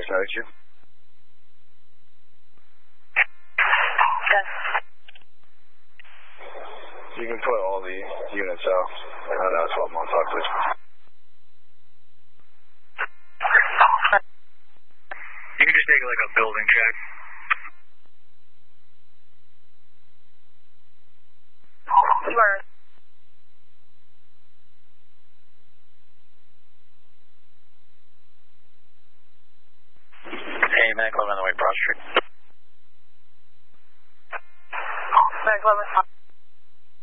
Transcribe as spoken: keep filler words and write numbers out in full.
attitude. Yes. You can put all the units out. Uh, that's what Montauk, please. You can just take like a building check. Sure. Hey, Mac, I'm on the way, Broad Street.